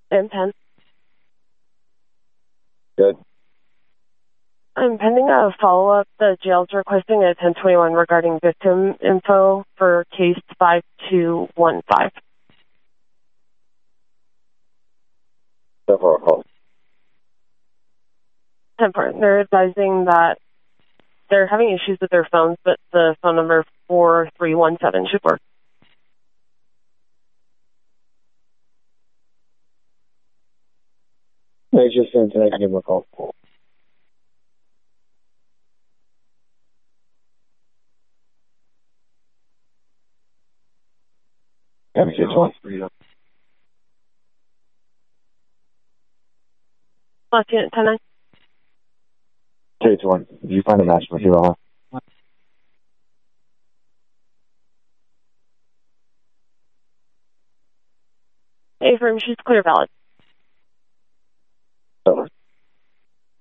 M10. Good. I'm pending a follow-up. The jail's requesting a 1021 regarding victim info for case 5215. So far, call. 10 They're advising that they're having issues with their phones, but the phone number 4317 should work. I just sent it. I can give him a call. Have a good one. Last unit 10-9. 3-1. Did you find a match with your A-firm, she's clear valid.